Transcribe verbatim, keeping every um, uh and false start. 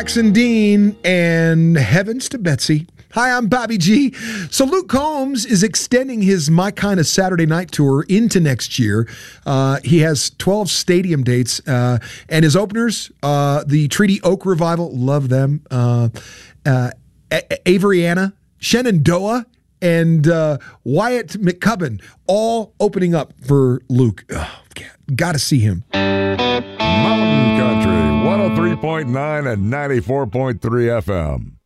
Jackson Dean and Heavens to Betsy. Hi, I'm Bobby G. So Luke Combs is extending his My Kind of Saturday Night tour into next year. Uh, he has twelve stadium dates, uh, and his openers, uh, the Treaty Oak Revival, love them, uh, uh, A- Averiana, Shenandoah, and uh, Wyatt McCubbin, all opening up for Luke. Oh, got to see him. Mountain Country, one oh three point nine and ninety-four point three F M.